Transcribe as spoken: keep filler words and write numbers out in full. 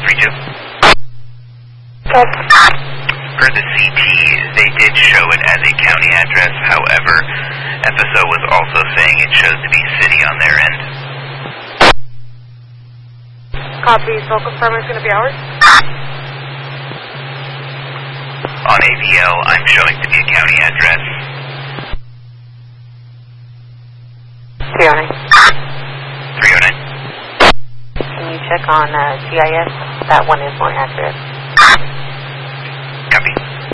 three two. Yes. Per the C T, they did show it as a county address. However, F S O was also saying it shows to be city on their end. Copy. So confirm it's going to be ours? On A V L, I'm showing to be a county address. three oh nine. three oh nine. Can you check on uh, G I S? That one is more accurate.